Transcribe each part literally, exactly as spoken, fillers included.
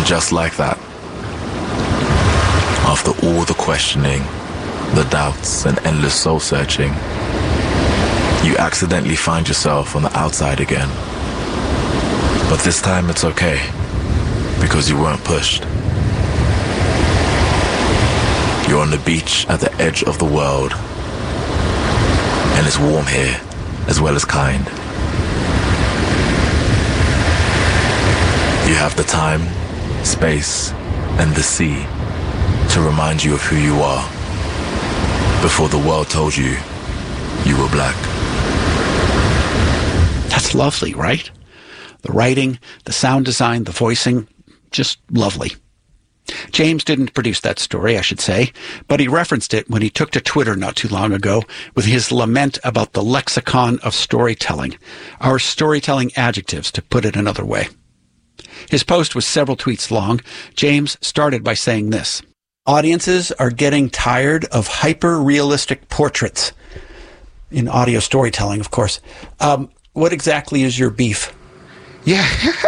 And just like that, after all the questioning, the doubts, and endless soul-searching, you accidentally find yourself on the outside again. But this time it's okay, because you weren't pushed. You're on the beach at the edge of the world, and it's warm here, as well as kind. You have the time, space, and the sea to remind you of who you are before the world told you you were black. That's lovely, right? The writing, the sound design, the voicing, just lovely. James didn't produce that story, I should say, but he referenced it when he took to Twitter not too long ago with his lament about the lexicon of storytelling, our storytelling adjectives, to put it another way. His post was several tweets long. James started by saying this: audiences are getting tired of hyper-realistic portraits. In audio storytelling, of course. Um, what exactly is your beef? Yeah.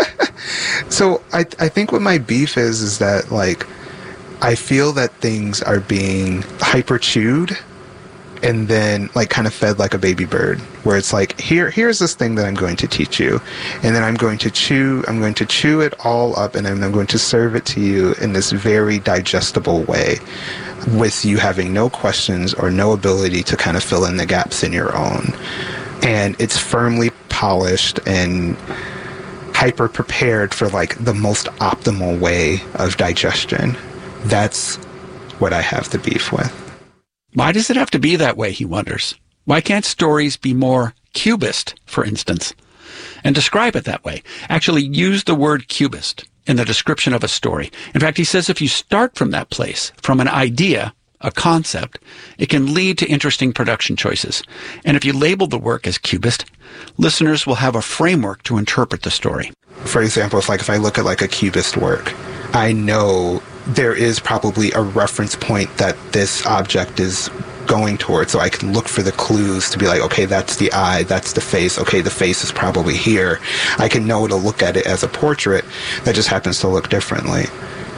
So I I think what my beef is is that, like, I feel that things are being hyper chewed and then, like, kind of fed like a baby bird, where it's like, here here's this thing that I'm going to teach you, and then I'm going to chew I'm going to chew it all up, and then I'm going to serve it to you in this very digestible way, with you having no questions or no ability to kind of fill in the gaps in your own. And it's firmly polished and hyper prepared for, like, the most optimal way of digestion. That's what I have the beef with. Why does it have to be that way, he wonders? Why can't stories be more cubist, for instance? And describe it that way. Actually use the word cubist in the description of a story. In fact, he says if you start from that place, from an idea, a concept, it can lead to interesting production choices. And if you label the work as cubist, listeners will have a framework to interpret the story. For example, if like if I look at like a cubist work, I know there is probably a reference point that this object is going towards, so I can look for the clues to be like, okay, that's the eye, that's the face, okay, the face is probably here. I can know to look at it as a portrait that just happens to look differently.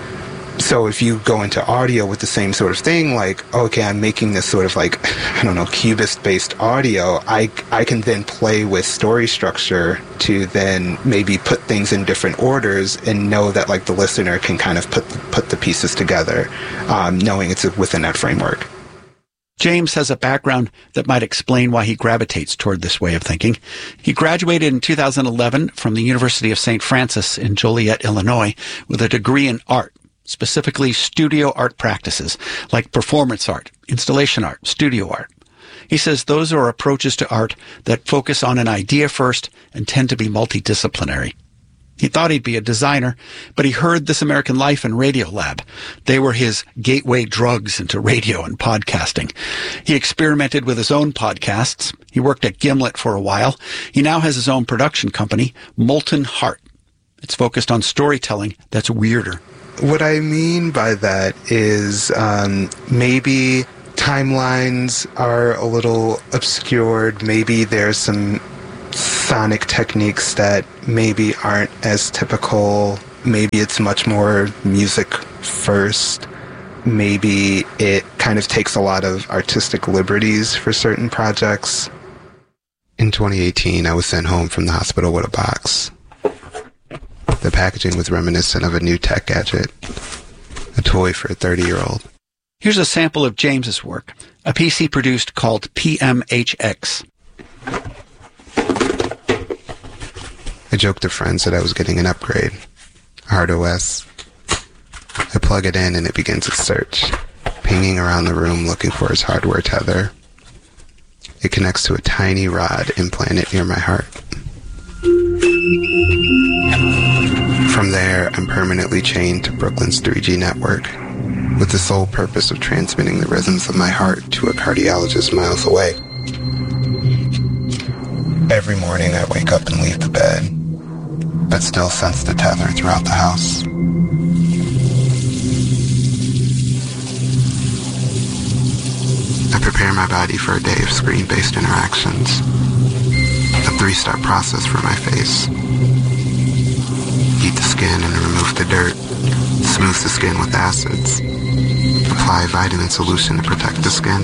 So if you go into audio with the same sort of thing, like, okay, I'm making this sort of like, I don't know, cubist-based audio, I, I can then play with story structure to then maybe put things in different orders and know that, like, the listener can kind of put the, put the pieces together, um, knowing it's within that framework. James has a background that might explain why he gravitates toward this way of thinking. He graduated in two thousand eleven from the University of Saint Francis in Joliet, Illinois, with a degree in art, specifically studio art practices, like performance art, installation art, studio art. He says those are approaches to art that focus on an idea first and tend to be multidisciplinary. He thought he'd be a designer, but he heard This American Life and Radiolab. They were his gateway drugs into radio and podcasting. He experimented with his own podcasts. He worked at Gimlet for a while. He now has his own production company, Molten Heart. It's focused on storytelling that's weirder. What I mean by that is um, maybe timelines are a little obscured. Maybe there's some sonic techniques that maybe aren't as typical. Maybe it's much more music first. Maybe it kind of takes a lot of artistic liberties for certain projects. In twenty eighteen, I was sent home from the hospital with a box. The packaging was reminiscent of a new tech gadget, a toy for a thirty-year-old. Here's a sample of James's work, a piece he produced called P M H X. I joked to friends that I was getting an upgrade, HardOS. I plug it in and it begins its search, pinging around the room looking for its hardware tether. It connects to a tiny rod implanted near my heart. From there, I'm permanently chained to Brooklyn's three G network, with the sole purpose of transmitting the rhythms of my heart to a cardiologist miles away. Every morning I wake up and leave the bed, but still sense the tether throughout the house. I prepare my body for a day of screen-based interactions. A three-step process for my face. Heat the skin and remove the dirt. Smooth the skin with acids. Apply vitamin solution to protect the skin.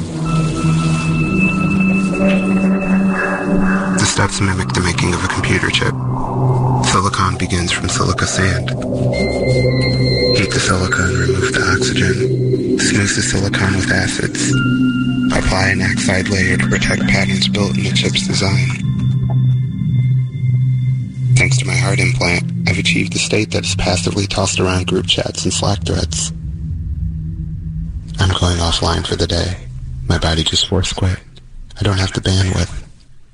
The steps mimic the making of a computer chip. Silicon begins from silica sand. Heat the silica and remove the oxygen. Smooth the silicon with acids. Apply an oxide layer to protect patterns built in the chip's design. Thanks to my heart implant, I've achieved a state that is passively tossed around group chats and Slack threads. I'm going offline for the day. My body just force quit. I don't have the bandwidth.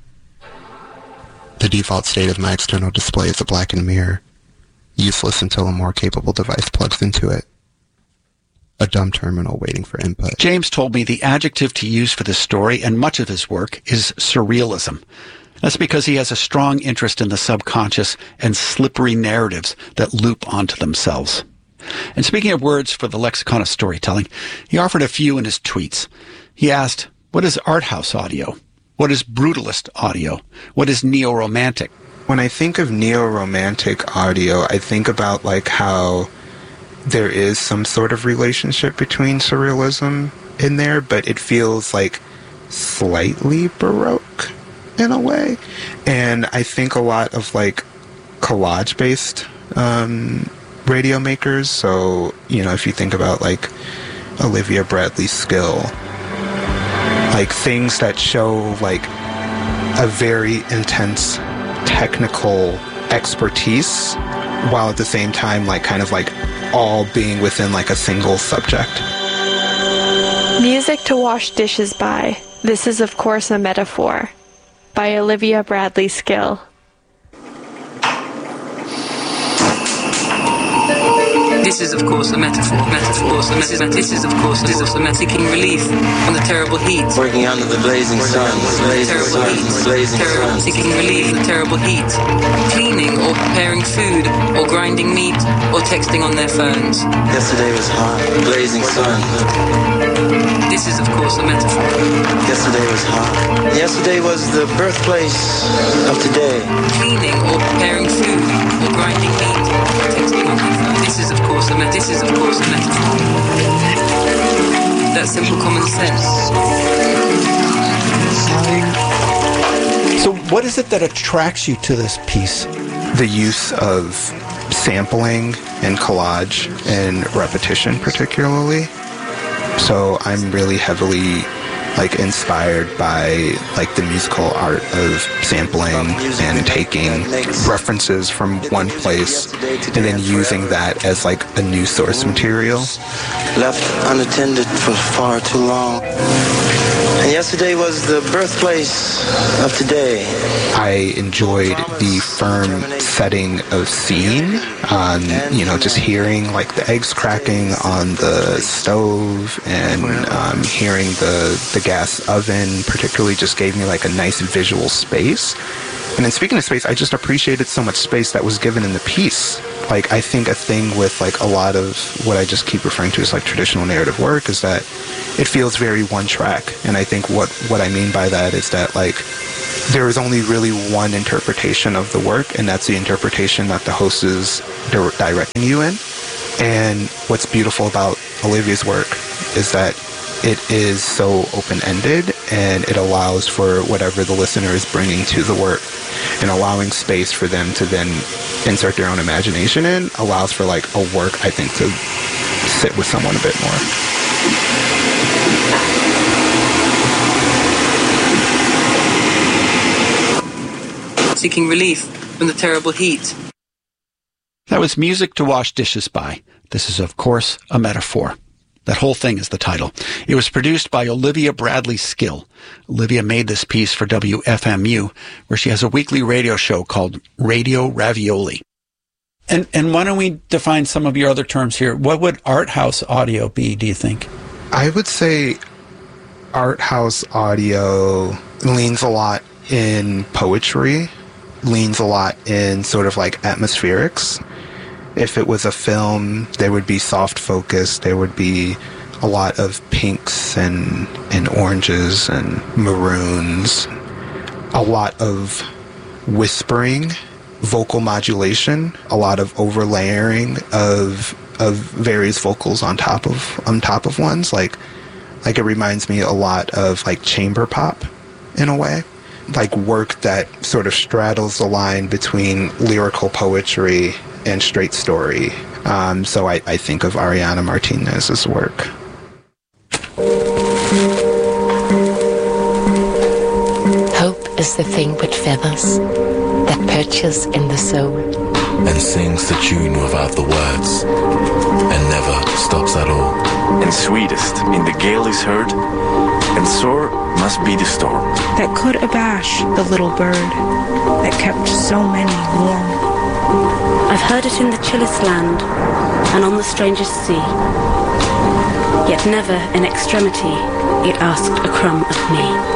The default state of my external display is a blackened mirror, useless until a more capable device plugs into it. A dumb terminal waiting for input. James told me the adjective to use for this story and much of his work is surrealism. That's because he has a strong interest in the subconscious and slippery narratives that loop onto themselves. And speaking of words for the lexicon of storytelling, he offered a few in his tweets. He asked, what is art house audio? What is brutalist audio? What is neo-romantic? When I think of neo-romantic audio, I think about like how there is some sort of relationship between surrealism in there, but it feels like slightly Baroque in a way. And I think a lot of like collage-based um, radio makers. So, you know, if you think about like Olivia Bradley Skill, like things that show like a very intense technical expertise while at the same time like kind of like all being within like a single subject. Music to wash dishes by. This is of course a metaphor. By Olivia Bradley Skill. This is, of course, a metaphor. Metaphor. So this is, of course, this is a seeking relief from the terrible heat. Working under the blazing sun, blazing sun, blazing sun. Seeking relief from the terrible heat. Cleaning or preparing food or grinding meat or texting on their phones. Yesterday was hot, blazing sun. This is, of course, a metaphor. Yesterday was hot. Yesterday was the birthplace of today. Cleaning or preparing food or grinding meat or texting on their phones. This is, of course, a met- This is, of course, a metaphor. That's simple common sense. So what is it that attracts you to this piece? The use of sampling and collage and repetition particularly. So I'm really heavily like inspired by like the musical art of sampling and taking references from one place and then using that as like a new source material. Left unattended for far too long. And yesterday was the birthplace of today. I enjoyed the firm setting of scene, um, you know, just hearing like the eggs cracking on the stove and um, hearing the, the gas oven particularly just gave me like a nice visual space. And then speaking of space, I just appreciated so much space that was given in the piece. Like, I think a thing with like a lot of what I just keep referring to as like traditional narrative work is that it feels very one track. And I think what, what I mean by that is that like there is only really one interpretation of the work, and that's the interpretation that the host is di- directing you in. And what's beautiful about Olivia's work is that it is so open-ended, and it allows for whatever the listener is bringing to the work, and allowing space for them to then insert their own imagination in allows for like a work, I think, to sit with someone a bit more. Seeking relief from the terrible heat. That was Music to Wash Dishes By. This is, of course, a metaphor. That whole thing is the title. It was produced by Olivia Bradley Skill. Olivia made this piece for W F M U, where she has a weekly radio show called Radio Ravioli. And and why don't we define some of your other terms here? What would art house audio be, do you think? I would say art house audio leans a lot in poetry, leans a lot in sort of like atmospherics. If it was a film, there would be soft focus, there would be a lot of pinks and, and oranges and maroons, a lot of whispering vocal modulation, a lot of overlayering of of various vocals on top of on top of ones. Like like it reminds me a lot of like chamber pop in a way. Like work that sort of straddles the line between lyrical poetry and straight story. Um, so I, I think of Ariana Martinez's work. Hope is the thing with feathers that perches in the soul and sings the tune without the words and never stops at all. And sweetest in the gale is heard, and sore must be the storm that could abash the little bird that kept so many warm. I've heard it in the chillest land and on the strangest sea, yet never in extremity it asked a crumb of me.